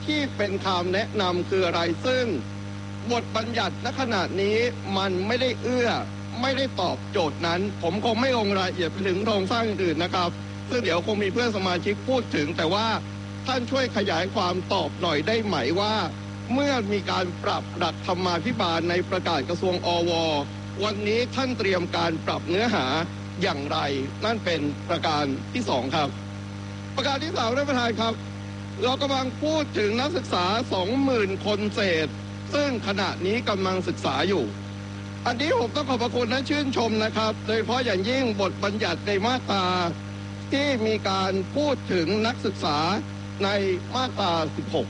ที่เป็นคำแนะนำคืออะไรซึ่งบทบัญญัติณขณะนี้มันไม่ได้ไม่ได้ตอบโจทย์นั้นผมคงไม่ลงรายละเอียดไปถึงโครงสร้างอื่นนะครับซึ่งเดี๋ยวคงมีเพื่อนสมาชิกพูดถึงแต่ว่าท่านช่วยขยายความตอบหน่อยได้ไหมว่าเมื่อมีการปรับหลักธรรมาภิบาลในประกาศกระทรวงอว.วันนี้ท่านเตรียมการปรับเนื้อหาอย่างไรนั่นเป็นประการที่2ครับประการที่3ท่านประธานครับเรากำลังพูดถึงนักศึกษา 20,000 คนเศษซึ่งขณะนี้กำลังศึกษาอยู่อันนี้ผมต้องขอบพระคุณและชื่นชมนะครับโดยเฉพาะอย่างยิ่งบทบัญญัติในมาตราที่มีการพูดถึงนักศึกษาในมาตรา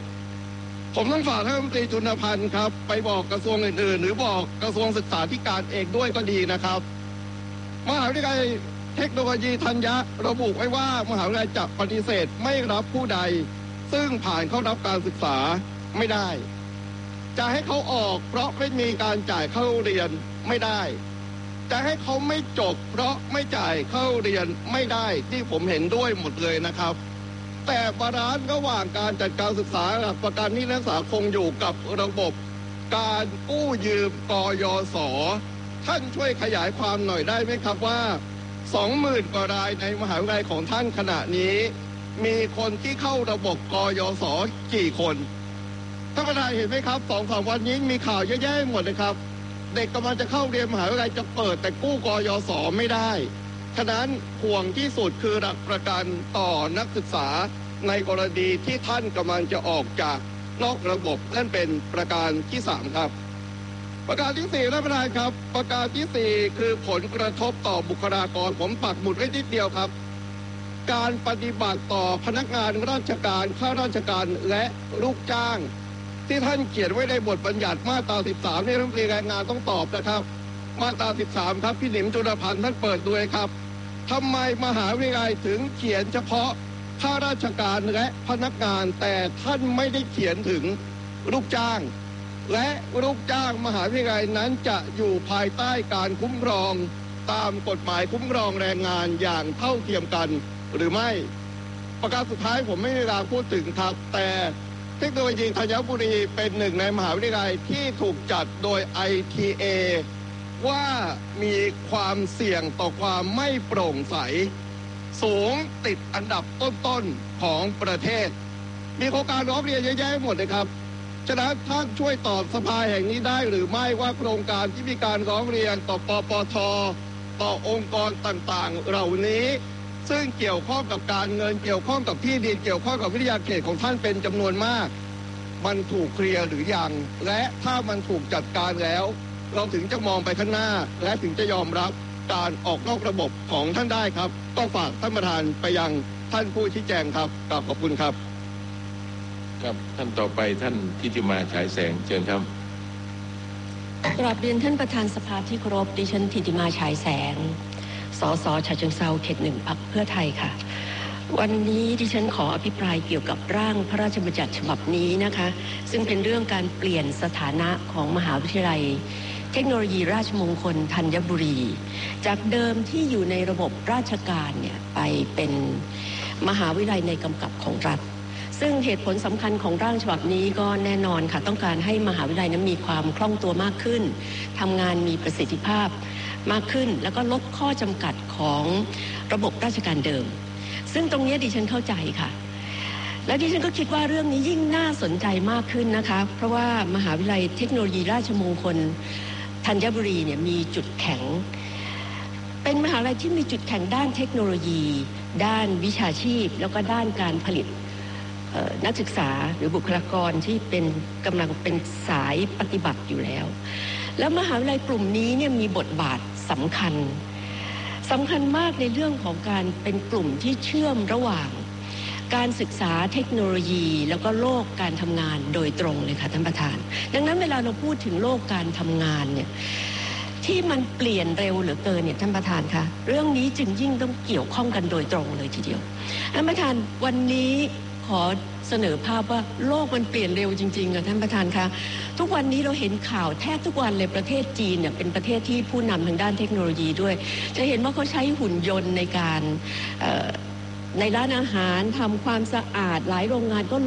16ผมต้องฝากท่านรัฐมนตรีจุลพันธ์ครับไปบอกกระทรวงอื่นๆหรือบอกกระทรวงศึกษาธิการเองด้วยก็ดีนะครับมหาวิทยาลัยเทคโนโลยีธัญญะระบุไว้ว่ามหาวิทยาลัยจะปฏิเสธไม่รับผู้ใดซึ่งผ่านเข้ารับการศึกษาไม่ได้จะให้เขาออกเพราะไม่มีการจ่ายเข้าเรียนไม่ได้จะให้เขาไม่จบเพราะไม่จ่ายเข้าเรียนไม่ได้ที่ผมเห็นด้วยหมดเลยนะครับแต่บาลานซ์ระหว่างการจัดการศึกษาหลักประกันที่นักศึกษาคงอยู่กับระบบการกู้ยืมกยศ.ท่านช่วยขยายความหน่อยได้ไหมครับว่า 20,000 กว่ารายในมหาวิทยาลัยของท่านขณะนี้มีคนที่เข้าระบบกยศ.กี่คนท่านประธานเห็นไหมครับ 2-3 วันนี้มีข่าวเยอะแยะหมดเลยครับเด็กกำลังจะเข้าเรียนมหาวิทยาลัยจะเปิดแต่กู้กยศ.ไม่ได้ฉะนั้นห่วงที่สุดคือหลักประกันต่อนักศึกษาในกรณีที่ท่านกำลังจะออกจากนอกระบบนั่นเป็นประการที่3ครับประการที่4ท่านประธานครับประการที่4คือผลกระทบต่อบุคลากรผมปักหมุดไว้นิดเดียวครับการปฏิบัติต่อพนักงานราชการข้าราชการและลูกจ้างที่ท่านเขียนไว้ในบทบัญญัติมาตรา13ที่รัฐมนตรีแรงงานต้องตอบนะครับมาตรา13ครับพี่หนิมจุลพันธ์ท่านเปิดด้วยครับทำไมมหาวิทยาลัยถึงเขียนเฉพาะข้าราชการและพนักงานแต่ท่านไม่ได้เขียนถึงลูกจ้างและลูกจ้างมหาวิทยาลัยนั้นจะอยู่ภายใต้การคุ้มครองตามกฎหมายคุ้มครองแรงงานอย่างเท่าเทียมกันหรือไม่ประการสุดท้ายผมไม่ได้พูดถึงครับแต่เทคโนโลยีธัญบุรีเป็นหนึ่งในมหาวิทยาลัยที่ถูกจัดโดย ITA ว่ามีความเสี่ยงต่อความไม่โปร่งใสสูงติดอันดับต้นๆของประเทศมีโครงการร้องเรียนเยอะแยะหมดเลยครับฉะนั้นท่านช่วยตอบสภาแห่งนี้ได้หรือไม่ว่าโครงการที่มีการร้องเรียนต่อปปท.ต่อองค์กรต่างๆเหล่านี้ซึ่งเกี่ยวข้องกับการเงินเกี่ยวข้องกับที่ดินเกี่ยวข้องกับวิทยาเขตของท่านเป็นจำนวนมากมันถูกเคลียร์หรือยังและถ้ามันถูกจัดการแล้วเราถึงจะมองไปข้างหน้าและถึงจะยอมรับการออกนอกระบบของท่านได้ครับต้องฝากท่านประธานไปยังท่านผู้ชี้แจงครับขอบคุณครับครับท่านต่อไปท่านทิติมาฉายแสงเชิญครับกราบเรียนท่านประธานสภาที่เคารพดิฉันทิติมาฉายแสงสสฉะเชิงเทราเขต 1 พรรคเพื่อไทยค่ะวันนี้ดิฉันขออภิปรายเกี่ยวกับร่างพระราชบัญญัติฉบับนี้นะคะซึ่งเป็นเรื่องการเปลี่ยนสถานะของมหาวิทยาลัยเทคโนโลยีราชมงคลธัญบุรีจากเดิมที่อยู่ในระบบราชการเนี่ยไปเป็นมหาวิทยาลัยในกำกับของรัฐซึ่งเหตุผลสำคัญของร่างฉบับนี้ก็แน่นอนค่ะต้องการให้มหาวิทยาลัยนั้นมีความคล่องตัวมากขึ้นทำงานมีประสิทธิภาพมากขึ้นแล้วก็ลดข้อจำกัดของระบบราชการเดิมซึ่งตรงนี้ดิฉันเข้าใจค่ะและดิฉันก็คิดว่าเรื่องนี้ยิ่งน่าสนใจมากขึ้นนะคะเพราะว่ามหาวิทยาลัยเทคโนโลยีราชมงคลธัญบุรีเนี่ยมีจุดแข็งเป็นมหาวิทยาลัยที่มีจุดแข็งด้านเทคโนโลยีด้านวิชาชีพแล้วก็ด้านการผลิตนักศึกษาหรือบุคลากรที่กำลังเป็นสายปฏิบัติอยู่แล้วแล้วมหาวิทยาลัยกลุ่มนี้เนี่ยมีบทบาทสำคัญมากในเรื่องของการเป็นกลุ่มที่เชื่อมระหว่างการศึกษาเทคโนโลยีแล้วก็โลกการทำงานโดยตรงเลยค่ะท่านประธานดังนั้นเวลาเราพูดถึงโลกการทำงานเนี่ยที่มันเปลี่ยนเร็วเหลือเกินเนี่ยท่านประธานคะเรื่องนี้จึงยิ่งต้องเกี่ยวข้องกันโดยตรงเลยทีเดียวท่านประธานวันนี้ขอเสนอภาพว่าโลกมันเปลี่ยนเร็วจริงๆค่ะท่านประธานคะทุกวันนี้เราเห็นข่าวแทบทุกวันเลยประเทศจีนเนี่ยเป็นประเทศที่ผู้นำทางด้านเทคโนโลยีด้วยจะเห็นว่าเขาใช้หุ่นยนต์ในการในร้านอาหารทำความสะอาดหลายโรงงานก็